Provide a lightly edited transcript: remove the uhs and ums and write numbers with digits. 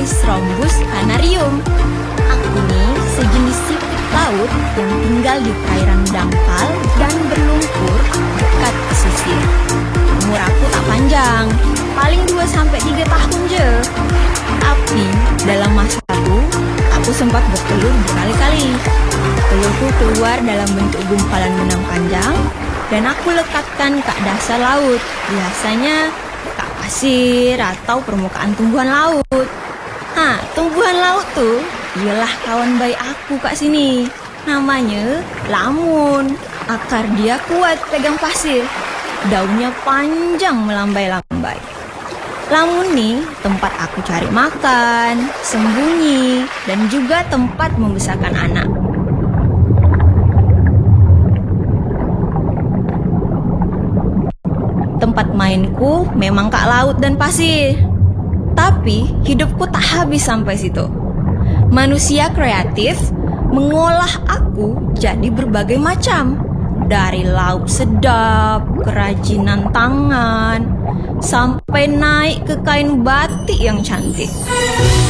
Helicotrombus canarium. Aku nih sejenis sipit laut yang tinggal di perairan dangkal dan berlumpur dekat pesisir. Umur aku tak panjang, paling 2-3 tahun je. Tapi dalam masa itu, aku sempat bertelur berkali-kali. Telurku keluar dalam bentuk gumpalan benang panjang dan aku lekatkan ke dasar laut, biasanya ke pasir atau permukaan tumbuhan laut. Tumbuhan laut tuh ialah kawan baik aku kat sini. Namanya lamun. Akar dia kuat pegang pasir. Daunnya panjang melambai-lambai. Lamun nih tempat aku cari makan, sembunyi, dan juga tempat membesarkan anak. Tempat mainku memang kak laut dan pasir. Tapi hidupku tak habis sampai situ. Manusia kreatif mengolah aku jadi berbagai macam. Dari lauk sedap, kerajinan tangan, sampai naik ke kain batik yang cantik.